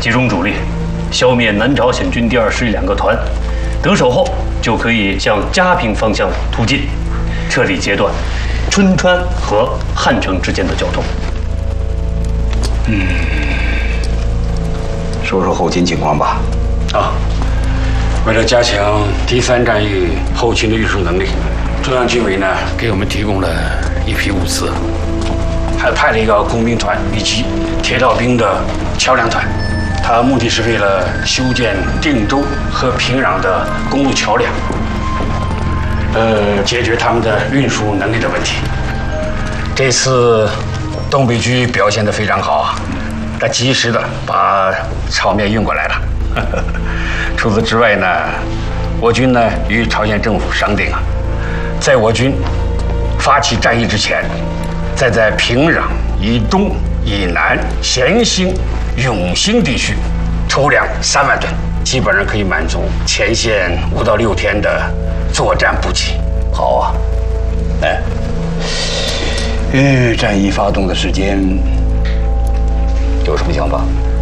集中主力，消灭南朝鲜军第2师2个团。得手后，就可以向嘉平方向突进，彻底截断春川和汉城之间的交通。 说说后勤情况吧。 为了加强第3战役后勤的运输能力，中央军委呢给我们提供了一批物资，还派了一个工兵团以及铁道兵的桥梁团。它目的是为了修建定州和平壤的公路桥梁，解决他们的运输能力的问题。这次东北军表现得非常好啊，他及时的把炒面运过来了。除此之外呢，我军呢与朝鲜政府商定啊，在我军发起战役之前，在平壤以东、以南、咸兴、永兴地区储粮3万吨，基本上可以满足前线5到6天的作战补给。 好啊，战役发动的时间有什么想法？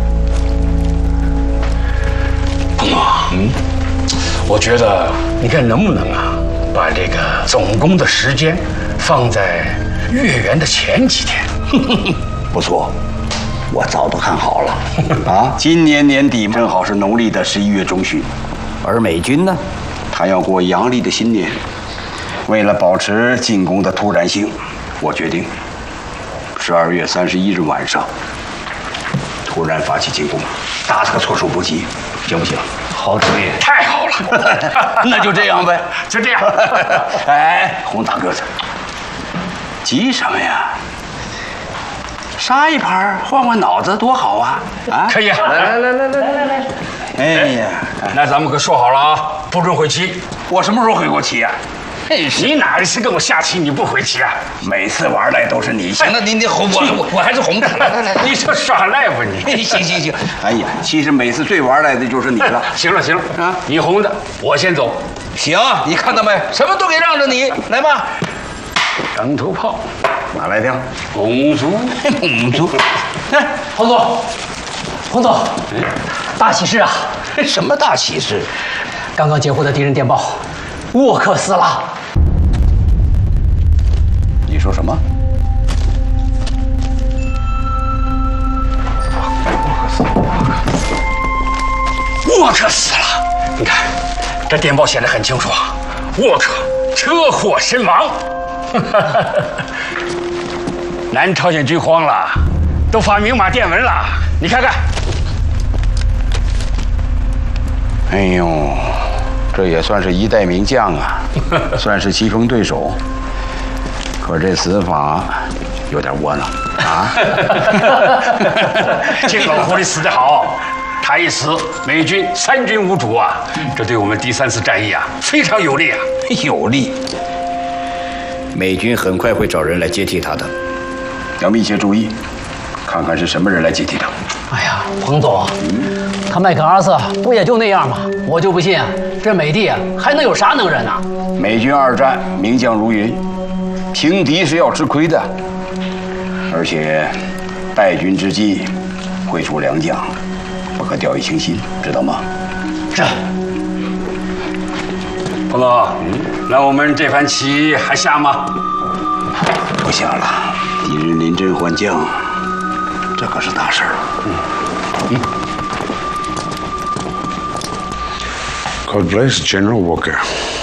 我觉得你看能不能把这个总攻的时间放在月圆的前几天？ 不错，我早都看好了。今年年底正好是农历的11月中旬，而美军呢，他要过阳历的新年。为了保持进攻的突然性，我决定12月31日晚上突然发起进攻，打他个措手不及，行不行？ 好主意， 太好了。 那就这样呗， 就这样。 洪大个子，急什么呀？杀一盘，换换脑子，多好啊！ 可以啊，来。 哎呀， 那咱们可说好了啊，不准回旗。 我什么时候回过旗啊？ 你哪一次跟我下棋你不回旗啊？ 每次玩赖都是你。行了，你哄我还是哄着。来， 你这耍赖吧你？ 行。哎呀，其实每次最玩赖的就是你了。 行了你哄着，我先走。 行，你看到没？什么都给让着你，来吧。 长头炮， 哪来的？ 拱足。 哎，洪总，大喜事啊！ 什么大喜事？ 刚刚截获的敌人电报，沃克死了。 你说什么？ 沃克死了！你看，这电报写得很清楚啊，沃克车祸身亡。南朝鲜军慌了，都发明码电文了，你看看。 哎呦，这也算是一代名将啊，算是棋逢对手。可这死法有点窝囊啊！ 这老狐狸死得好，他一死，美军3军无主啊，这对我们第3次战役非常有利啊！ 有利。美军很快会找人来接替他的，要密切注意，看看是什么人来接替他。 哎呀，彭总，他麦克阿瑟不也就那样吗？我就不信这美帝还能有啥能人啊！ 美军2战名将如云，轻敌是要吃亏的，而且败军之际会出良将，不可掉以轻心，知道吗？ 是。 彭总，那我们这盘棋还下吗？ 不下了，敌人临阵换将，这可是大事儿。 God bless General Walker.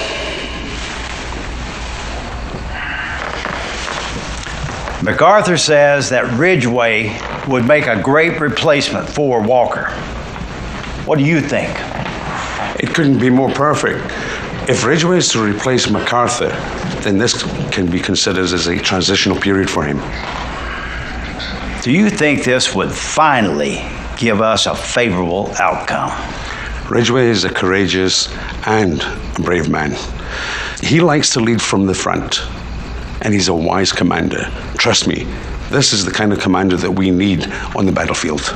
MacArthur says that Ridgway would make a great replacement for Walker. What do you think? It couldn't be more perfect. If Ridgway is to replace MacArthur, then this can be considered as a transitional period for him. Do you think this would finally give us a favorable outcome? Ridgway is a courageous and a brave man. He likes to lead from the front, and he's a wise commander. Trust me, this is the kind of commander that we need on the battlefield.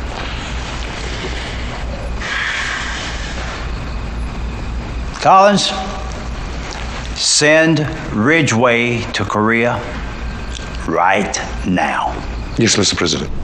Collins, send Ridgway to Korea right now. Yes, Mr. President.